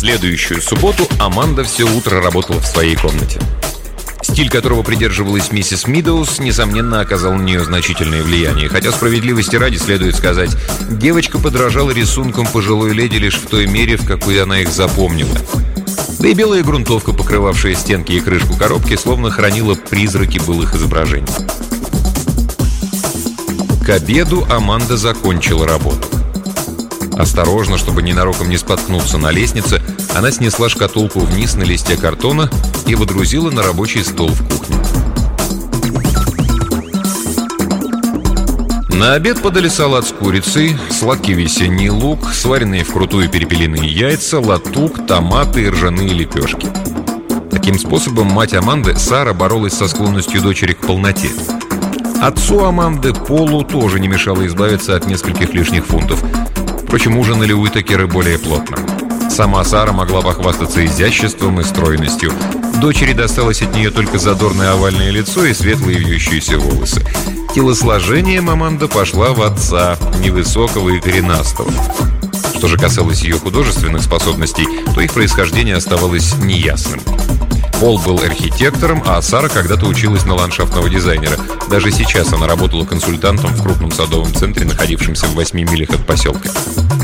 следующую субботу Аманда все утро работала в своей комнате. Стиль, которого придерживалась миссис Мидоуз, несомненно, оказал на нее значительное влияние. Хотя, справедливости ради, следует сказать, девочка подражала рисункам пожилой леди лишь в той мере, в какой она их запомнила. Да и белая грунтовка, покрывавшая стенки и крышку коробки, словно хранила призраки былых изображений. К обеду Аманда закончила работу. Осторожно, чтобы ненароком не споткнуться на лестнице, она снесла шкатулку вниз на листе картона и водрузила на рабочий стол в кухне. На обед подали салат с курицей, сладкий весенний лук, сваренные вкрутую перепелиные яйца, латук, томаты и ржаные лепешки. Таким способом мать Аманды, Сара, боролась со склонностью дочери к полноте. Отцу Аманды, Полу, тоже не мешало избавиться от нескольких лишних фунтов. Впрочем, ужинали Уитакеры более плотно. Сама Сара могла похвастаться изяществом и стройностью. Дочери досталось от нее только задорное овальное лицо и светлые вьющиеся волосы. Телосложением Аманда пошла в отца, невысокого и коренастого. Что же касалось ее художественных способностей, то их происхождение оставалось неясным. Пол был архитектором, а Сара когда-то училась на ландшафтного дизайнера. Даже сейчас она работала консультантом в крупном садовом центре, находившемся в 8 милях от поселка.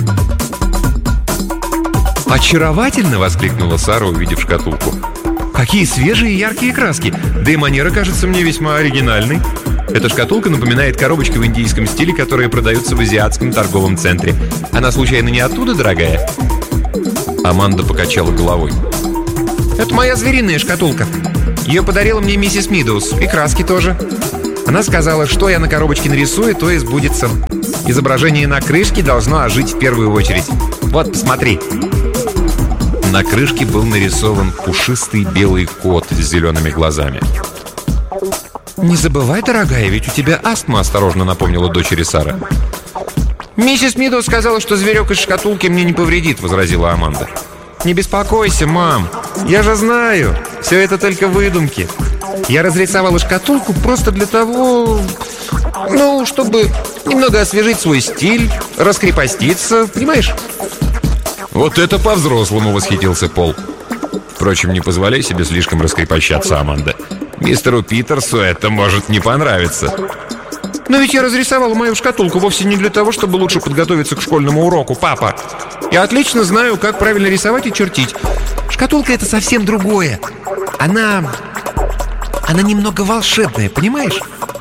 «Очаровательно!» — воскликнула Сара, увидев шкатулку. «Какие свежие и яркие краски! Да и манера кажется мне весьма оригинальной. Эта шкатулка напоминает коробочки в индийском стиле, которые продаются в азиатском торговом центре. Она случайно не оттуда, дорогая?» Аманда покачала головой. «Это моя звериная шкатулка. Ее подарила мне миссис Мидоуз. И краски тоже. Она сказала, что я на коробочке нарисую, то и сбудется. Изображение на крышке должно ожить в первую очередь. Вот, посмотри». На крышке был нарисован пушистый белый кот с зелеными глазами. «Не забывай, дорогая, ведь у тебя астма», — осторожно напомнила дочери Сара. «Миссис Мидоуз сказала, что зверек из шкатулки мне не повредит», — возразила Аманда. «Не беспокойся, мам. Я же знаю. Все это только выдумки. Я разрисовала шкатулку просто для того, чтобы немного освежить свой стиль, раскрепоститься, понимаешь?» «Вот это по-взрослому!» — восхитился Пол. «Впрочем, не позволяй себе слишком раскрепощаться, Аманда. Мистеру Питерсу это может не понравиться». «Но ведь я разрисовала мою шкатулку вовсе не для того, чтобы лучше подготовиться к школьному уроку, папа. Я отлично знаю, как правильно рисовать и чертить. Шкатулка — это совсем другое. Она немного волшебная, понимаешь?»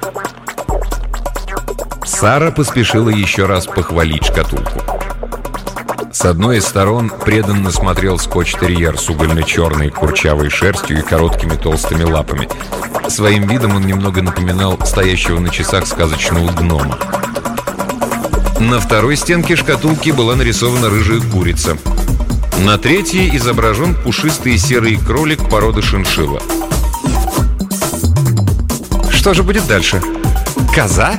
Сара поспешила еще раз похвалить шкатулку. С одной из сторон преданно смотрел скотч-терьер с угольно-черной курчавой шерстью и короткими толстыми лапами. Своим видом он немного напоминал стоящего на часах сказочного гнома. На второй стенке шкатулки была нарисована рыжая курица. На третьей изображен пушистый серый кролик породы шиншилла. Что же будет дальше? Коза?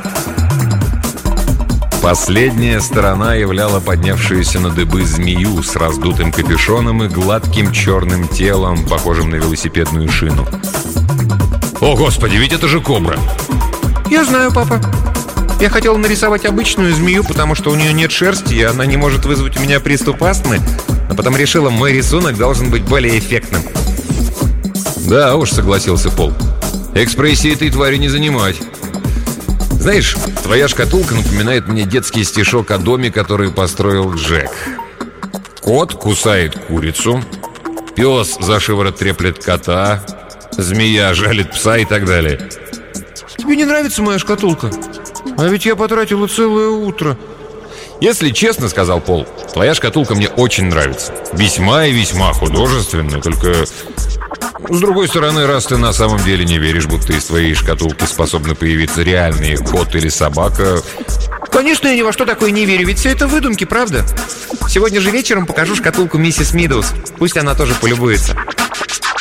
Последняя сторона являла поднявшуюся на дыбы змею с раздутым капюшоном и гладким черным телом, похожим на велосипедную шину. «О, Господи, ведь это же кобра!» «Я знаю, папа. Я хотел нарисовать обычную змею, потому что у нее нет шерсти, и она не может вызвать у меня приступ астмы, но потом решила, мой рисунок должен быть более эффектным». «Да уж», — согласился Пол. «Экспрессии этой твари не занимать. Знаешь, твоя шкатулка напоминает мне детский стишок о доме, который построил Джек. Кот кусает курицу, пес за шиворот треплет кота, змея жалит пса и так далее». «Тебе не нравится моя шкатулка? А ведь я потратила целое утро». «Если честно, — сказал Пол, — твоя шкатулка мне очень нравится. Весьма и весьма художественная, только... С другой стороны, раз ты на самом деле не веришь, будто из твоей шкатулки способны появиться реальные кот или собака...» «Конечно, я ни во что такое не верю, ведь все это выдумки, правда? Сегодня же вечером покажу шкатулку миссис Мидоуз. Пусть она тоже полюбуется».